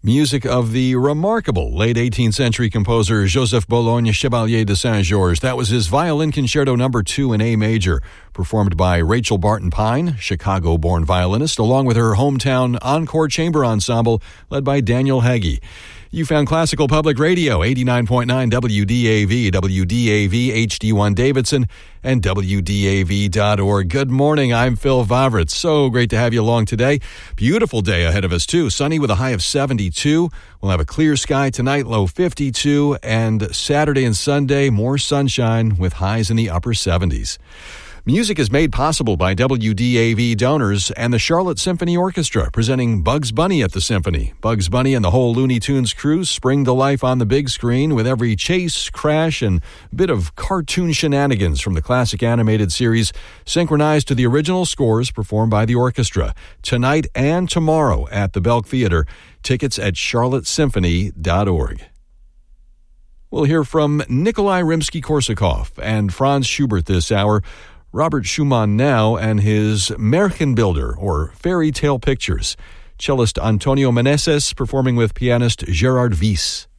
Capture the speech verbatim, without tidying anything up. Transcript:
Music of the remarkable late eighteenth century composer Joseph Bologne Chevalier de Saint-Georges. That was his Violin Concerto number two in A major, performed by Rachel Barton Pine, Chicago-born violinist, along with her hometown Encore Chamber Ensemble, led by Daniel Hagee. You found Classical Public Radio, eighty-nine point nine W D A V, W D A V H D one Davidson, and W D A V dot org. Good morning, I'm Phil Vavritz. So great to have you along today. Beautiful day ahead of us, too. Sunny with a high of seventy-two. We'll have a clear sky tonight, low fifty-two. And Saturday and Sunday, more sunshine with highs in the upper seventies. Music is made possible by W D A V donors and the Charlotte Symphony Orchestra, presenting Bugs Bunny at the Symphony. Bugs Bunny and the whole Looney Tunes crew spring to life on the big screen with every chase, crash, and bit of cartoon shenanigans from the classic animated series, synchronized to the original scores performed by the orchestra. Tonight and tomorrow at the Belk Theater. Tickets at charlotte symphony dot org. We'll hear from Nikolai Rimsky-Korsakov and Franz Schubert this hour. Robert Schumann now and his Märchenbilder, or Fairy Tale Pictures. Cellist Antonio Meneses performing with pianist Gerard Wyss.